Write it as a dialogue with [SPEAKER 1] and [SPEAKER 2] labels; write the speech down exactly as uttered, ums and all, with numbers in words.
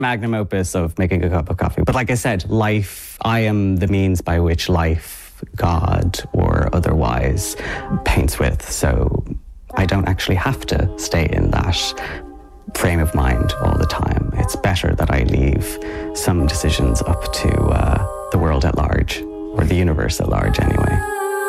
[SPEAKER 1] magnum opus of making a cup of coffee. But like I said, life, I am the means by which life, God or otherwise, paints with. So I don't actually have to stay in that frame of mind all the time. It's better that I leave some decisions up to uh, the world at large, or the universe at large anyway.